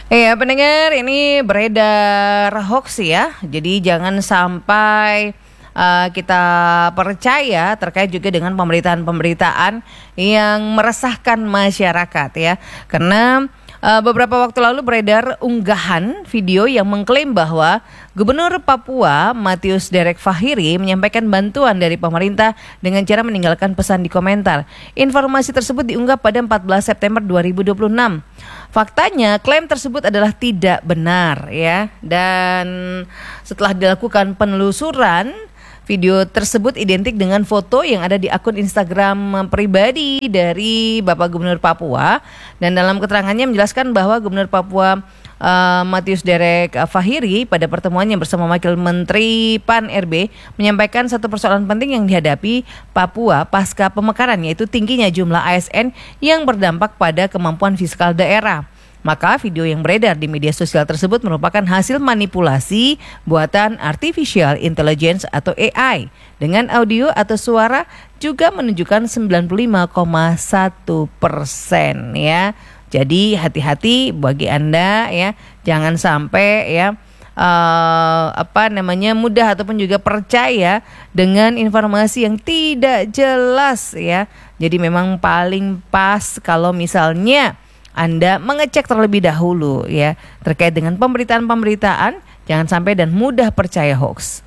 Iya pendengar, ini beredar hoax ya. Jadi jangan sampai kita percaya terkait juga dengan pemberitaan-pemberitaan yang meresahkan masyarakat ya. Karena beberapa waktu lalu beredar unggahan video yang mengklaim bahwa Gubernur Papua Matius Derek Fahiri menyampaikan bantuan dari pemerintah dengan cara meninggalkan pesan di komentar. Informasi tersebut diunggah pada 14 September 2026. Faktanya klaim tersebut adalah tidak benar ya. Dan setelah dilakukan penelusuran, video tersebut identik dengan foto yang ada di akun Instagram pribadi dari Bapak Gubernur Papua. Dan dalam keterangannya menjelaskan bahwa Gubernur Papua Matius Derek Fahiri pada pertemuannya bersama Wakil Menteri PAN RB menyampaikan satu persoalan penting yang dihadapi Papua pasca pemekaran, yaitu tingginya jumlah ASN yang berdampak pada kemampuan fiskal daerah. Maka video yang beredar di media sosial tersebut merupakan hasil manipulasi buatan artificial intelligence atau AI dengan audio atau suara juga menunjukkan 95,1% ya. Jadi hati-hati bagi Anda ya, jangan sampai ya mudah ataupun juga percaya dengan informasi yang tidak jelas ya. Jadi memang paling pas kalau misalnya Anda mengecek terlebih dahulu ya terkait dengan pemberitaan-pemberitaan, jangan sampai dan mudah percaya hoax.